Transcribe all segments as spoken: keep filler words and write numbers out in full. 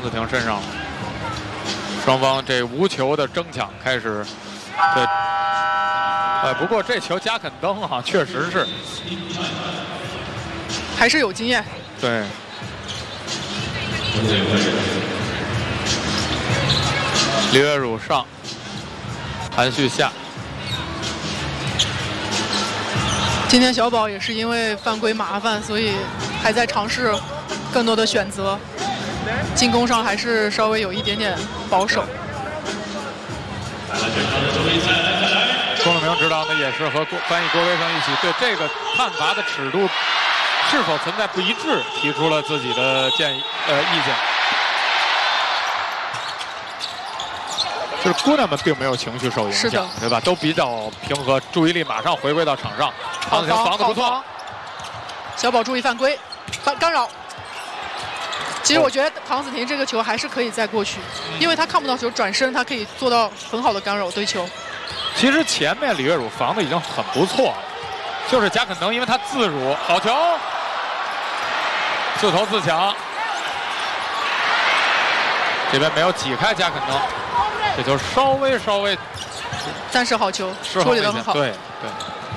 子婷身上了。双方这无球的争抢开始，对，呃，不过这球加肯登啊，确实是还是有经验。 对。李月汝上，韩旭下。 今天小宝也是因为犯规麻烦，所以还在尝试更多的选择。进攻上还是稍微有一点点保守。 钟永明指导呢，也是和郭翻译郭威生一起对这个判罚的尺度是否存在不一致提出了自己的建议呃意见。就是姑娘们并没有情绪受影响，对吧？都比较平和，注意力马上回归到场上。唐子婷防得不错。 小宝注意犯规，犯干扰。其实我觉得唐子婷这个球还是可以再过去，因为他看不到球，转身他可以做到很好的干扰对球。 其实前面李月汝防的已经很不错了，就是加肯登，因为他自辱，好球，自投自抢，这边没有挤开加肯登，这球稍微稍微， 但是好球，处理得很好。 对对，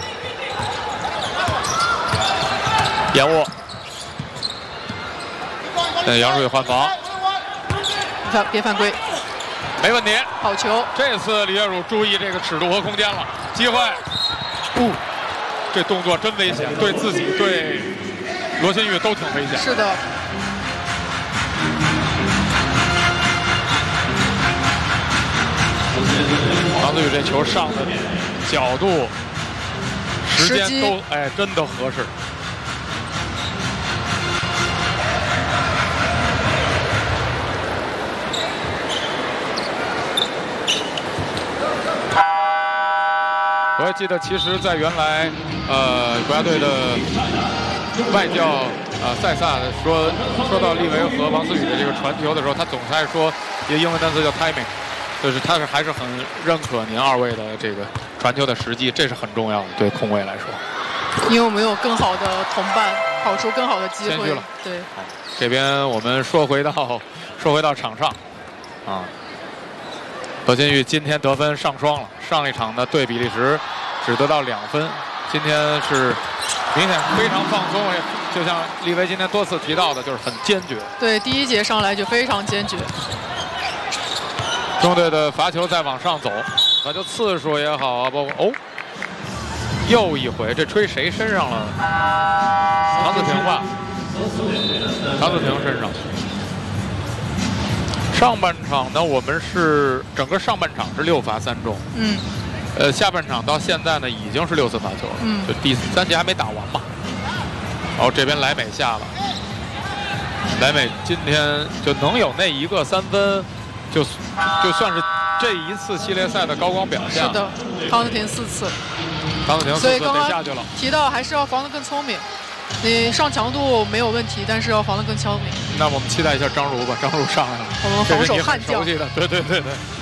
延误。对，杨树宇换防， 别别犯规， 没问题， 好球。 这次李月汝注意这个尺度和空间了，机会，不，这动作真危险，对自己对罗新玉都挺危险。 是的。 唐子宇这球上的角度、时间都哎真的合适。我还记得，其实，在原来，呃，国家队的外教啊、呃、塞萨说说到利维和王思雨的这个传球的时候，他总是爱说一个英文单词叫 timing， 就是他是还是很认可您二位的这个传球的时机，这是很重要的，对空位来说。 因为我们有更好的同伴，跑出更好的机会。 谦虚了。 对。 好，这边我们说回到说回到场上，啊。罗新玉今天得分上双了，上一场的对比利时只得到两分，今天是明显非常放松，也就像利维今天多次提到的，就是很坚决。 对，第一节上来就非常坚决。 中队的罚球再往上走，罚球次数也好啊，包括哦，又一回，这吹谁身上了？唐子婷吧，唐子婷身上。上半场呢，我们是整个上半场是六罚三中， 嗯， 呃，下半场到现在呢已经是六次罚球了， 嗯， 就第三节还没打完嘛。然后这边莱美下了，莱美今天就能有那一个三分，就就算是这一次系列赛的高光表现。 是的，唐子婷四次， 唐子婷四次得下去了。 提到还是要防得更聪明。你上强度没有问题，但是要防得更聪明。 那我们期待一下张如吧，张如上来了， 我们防守悍将。 对对对对。